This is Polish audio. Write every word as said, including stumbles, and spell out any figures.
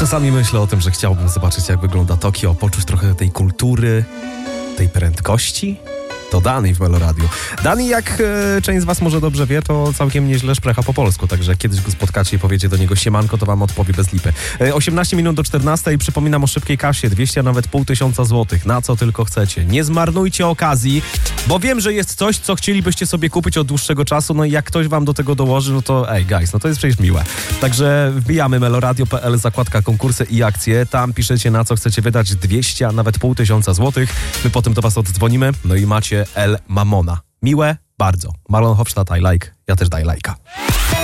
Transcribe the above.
Czasami myślę o tym, że chciałbym zobaczyć, jak wygląda Tokio, poczuć trochę tej kultury, tej prędkości. To Dani w Meloradiu. Dani, jak e, część z was może dobrze wie, to całkiem nieźle szprecha po polsku, także jak kiedyś go spotkacie i powiecie do niego siemanko, to wam odpowie bez lipy. E, osiemnaście minut do czternastej, przypominam o szybkiej kasie, dwieście, a nawet pół tysiąca złotych, na co tylko chcecie. Nie zmarnujcie okazji, bo wiem, że jest coś, co chcielibyście sobie kupić od dłuższego czasu, no i jak ktoś wam do tego dołoży, no to ej, guys, no to jest przecież miłe. Także wbijamy meloradio kropka p l, zakładka konkursy i akcje, tam piszecie, na co chcecie wydać dwieście, a nawet pół tysiąca złotych. My potem do was oddzwonimy, no i macie El Mamona. Miłe? Bardzo. Marlon Hofstadt, I like. Ja też daj lajka.